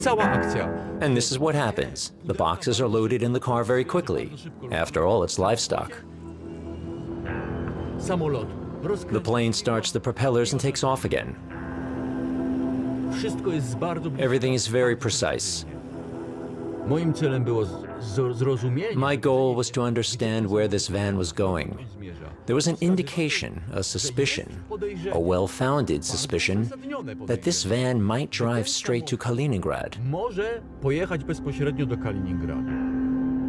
Cała akcja. And this is what happens. The boxes are loaded in the car very quickly. After all, it's livestock. Samolot. The plane starts the propellers and takes off again. Wszystko jest bardzo blisko. Everything is very precise. Moim celem było zrozumienie. My goal was to understand where this van was going. There was an indication, a suspicion, a well-founded suspicion, that this van might drive straight to Kaliningrad. Może pojechać bezpośrednio do Kaliningradu.